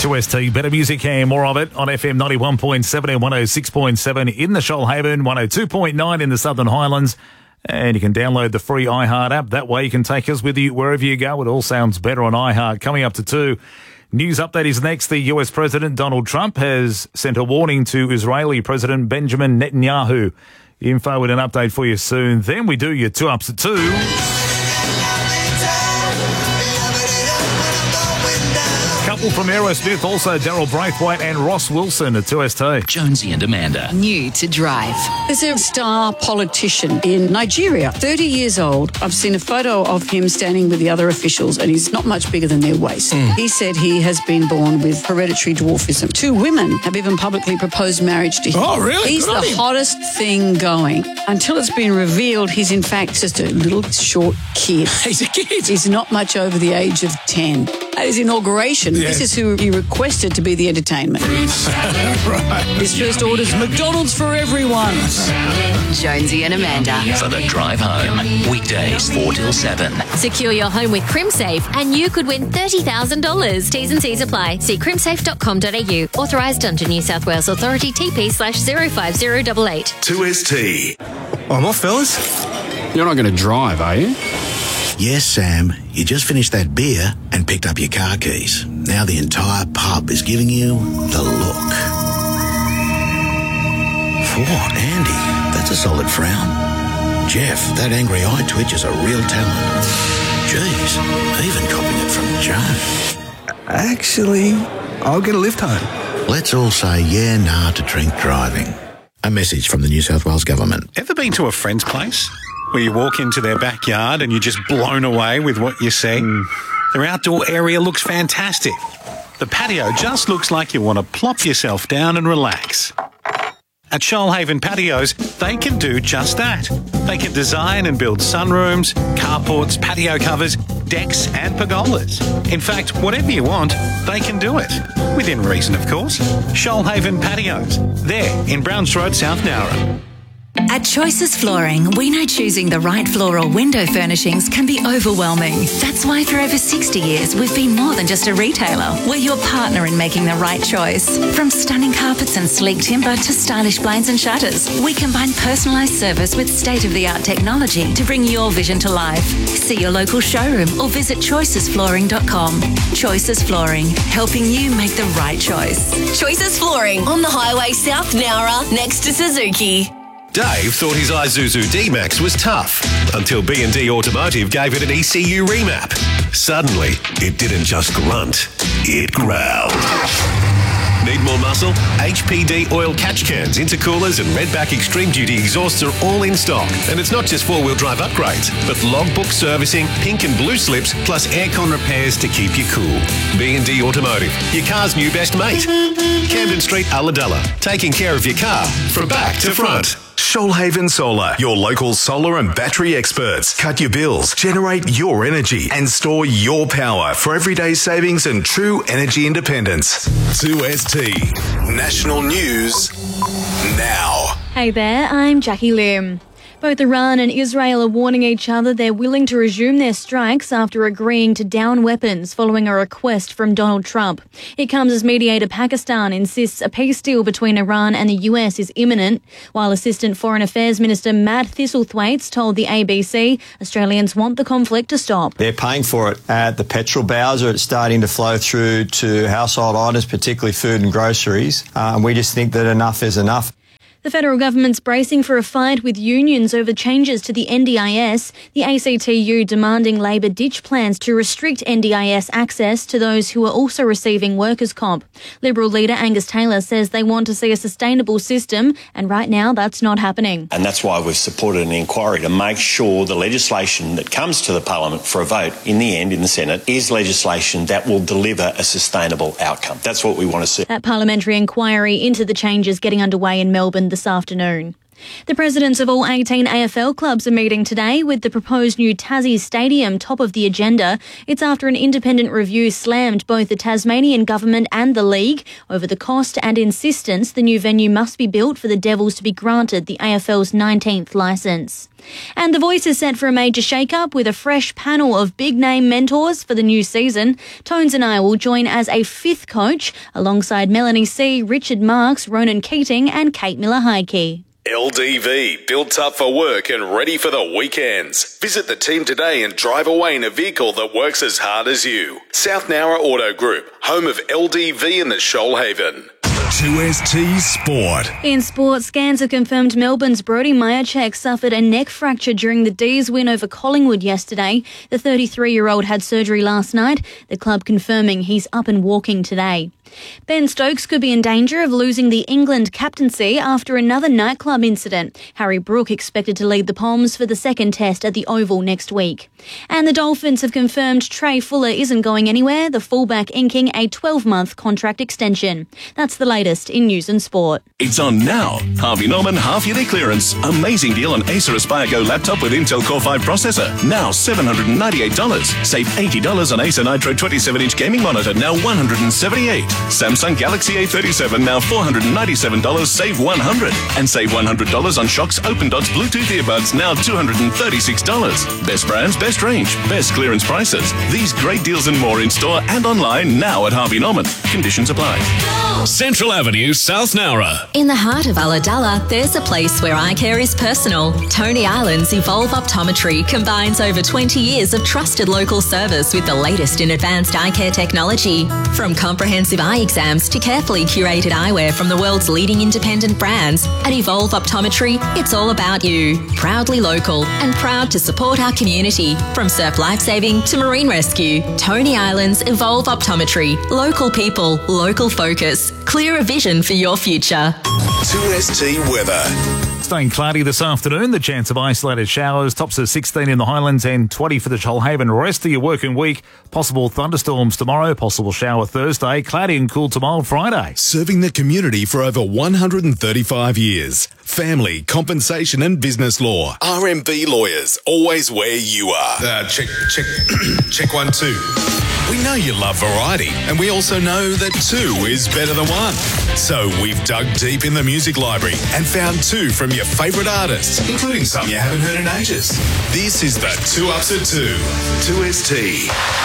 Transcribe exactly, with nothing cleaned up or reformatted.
two S T, better music and more of it on F M ninety-one point seven and one oh six point seven in the Shoalhaven, one oh two point nine in the Southern Highlands. And you can download the free iHeart app. That way you can take us with you wherever you go. It all sounds better on iHeart. Coming up to two. News update is next. The U S President Donald Trump has sent a warning to Israeli President Benjamin Netanyahu. Info with an update for you soon. Then we do your two ups at two. Couple from Aerosmith, also Daryl Braithwaite and Ross Wilson at two S T. Jonesy and Amanda. New to drive. There's a star politician in Nigeria, thirty years old. I've seen a photo of him standing with the other officials and he's not much bigger than their waist. Mm. He said he has been born with hereditary dwarfism. Two women have even publicly proposed marriage to him. Oh, really? He's Good the hottest thing going. Until it's been revealed, he's in fact just a little short kid. He's a kid. He's not much over the age of ten. At his inauguration, yeah. This is who he requested to be the entertainment. Right. His first order's McDonald's for everyone. Jonesy and Amanda. For the drive home. Weekdays four till seven. Secure your home with CrimSafe and you could win thirty thousand dollars. T's and C's apply. See crimsafe dot com dot a u. Authorised under New South Wales Authority T P slash zero five zero eight eight. two S T. I'm off, fellas. You're not going to drive, are you? Yes, Sam. You just finished that beer and picked up your car keys. Now the entire pub is giving you the look. Whoa, Andy, that's a solid frown. Jeff, that angry eye twitch is a real talent. Jeez, even copying it from Joe. Actually, I'll get a lift home. Let's all say yeah, nah to drink driving. A message from the New South Wales Government. Ever been to a friend's place where you walk into their backyard and you're just blown away with what you see? Mm. Their outdoor area looks fantastic. The patio just looks like you want to plop yourself down and relax. At Shoalhaven Patios, they can do just that. They can design and build sunrooms, carports, patio covers, decks and pergolas. In fact, whatever you want, they can do it. Within reason, of course. Shoalhaven Patios. There in Browns Road, South Nowra. At Choices Flooring, we know choosing the right floor or window furnishings can be overwhelming. That's why for over sixty years, we've been more than just a retailer. We're your partner in making the right choice. From stunning carpets and sleek timber to stylish blinds and shutters, we combine personalised service with state-of-the-art technology to bring your vision to life. See your local showroom or visit choices flooring dot com. Choices Flooring, helping you make the right choice. Choices Flooring on the highway South Nowra next to Suzuki. Dave thought his Isuzu D-Max was tough until B and D Automotive gave it an E C U remap. Suddenly, it didn't just grunt, it growled. Need more muscle? H P D oil catch cans, intercoolers and Redback Extreme Duty exhausts are all in stock. And it's not just four-wheel drive upgrades, but logbook servicing, pink and blue slips, plus aircon repairs to keep you cool. B and D Automotive, your car's new best mate. Camden Street, Ulladulla, taking care of your car from back to front. Shoalhaven Solar, your local solar and battery experts. Cut your bills, generate your energy, and store your power for everyday savings and true energy independence. two S T, National News now. Hey there, I'm Jackie Lim. Both Iran and Israel are warning each other they're willing to resume their strikes after agreeing to down weapons following a request from Donald Trump. It comes as mediator Pakistan insists a peace deal between Iran and the U S is imminent, while Assistant Foreign Affairs Minister Matt Thistlethwaite told the A B C Australians want the conflict to stop. They're paying for it at the petrol bowser. It's starting to flow through to household items, particularly food and groceries. Uh, and we just think that enough is enough. The federal government's bracing for a fight with unions over changes to the N D I S, the A C T U demanding Labor ditch plans to restrict N D I S access to those who are also receiving workers' comp. Liberal leader Angus Taylor says they want to see a sustainable system, and right now that's not happening. And that's why we've supported an inquiry to make sure the legislation that comes to the Parliament for a vote in the end in the Senate is legislation that will deliver a sustainable outcome. That's what we want to see. That parliamentary inquiry into the changes getting underway in Melbourne this afternoon. The presidents of all eighteen A F L clubs are meeting today with the proposed new Tassie Stadium top of the agenda. It's after an independent review slammed both the Tasmanian government and the league over the cost and insistence the new venue must be built for the Devils to be granted the A F L's nineteenth licence. And The Voice is set for a major shake-up with a fresh panel of big-name mentors for the new season. Tones and I will join as a fifth coach alongside Melanie C, Richard Marks, Ronan Keating and Kate Miller-Heidke. L D V, built tough for work and ready for the weekends. Visit the team today and drive away in a vehicle that works as hard as you. South Nowra Auto Group, home of L D V in the Shoalhaven. two S T Sport. In sport, scans have confirmed Melbourne's Brody Majacek suffered a neck fracture during the D's win over Collingwood yesterday. The thirty-three-year-old had surgery last night, the club confirming he's up and walking today. Ben Stokes could be in danger of losing the England captaincy after another nightclub incident. Harry Brook expected to lead the Poms for the second test at the Oval next week. And the Dolphins have confirmed Trey Fuller isn't going anywhere, the fullback inking a twelve-month contract extension. That's the latest in news and sport. It's on now. Harvey Norman half-yearly clearance. Amazing deal on Acer Aspire Go laptop with Intel Core five processor. Now seven hundred ninety-eight dollars. Save eighty dollars on Acer Nitro twenty-seven inch gaming monitor, now one hundred seventy-eight dollars. Samsung Galaxy A thirty-seven, now four hundred ninety-seven dollars, save one hundred dollars. And save one hundred dollars on Shock's Open Dots Bluetooth earbuds, now two hundred thirty-six dollars. Best brands, best range, best clearance prices. These great deals and more in store and online now at Harvey Norman. Conditions apply. Central Avenue, South Nowra. In the heart of Ulladulla, there's a place where eye care is personal. Tony Island's Evolve Optometry combines over twenty years of trusted local service with the latest in advanced eye care technology. From comprehensive eye exams to carefully curated eyewear from the world's leading independent brands, at Evolve Optometry, it's all about you. Proudly local and proud to support our community. From surf lifesaving to marine rescue, Tony Island's Evolve Optometry. Local people, local focus. Clearer vision for your future. two S T weather. Staying cloudy this afternoon, the chance of isolated showers, tops of sixteen in the Highlands and twenty for the Shoalhaven. Rest of your working week, possible thunderstorms tomorrow, possible shower Thursday, cloudy and cool to mild Friday. Serving the community for over one hundred thirty-five years. Family, compensation and business law. R M B Lawyers, always where you are. Uh, check, check, check one, two. We know you love variety, and we also know that two is better than one. So we've dug deep in the music library and found two from your favourite artists, including some you haven't heard in ages. This is the Two Ups at Two. two S T.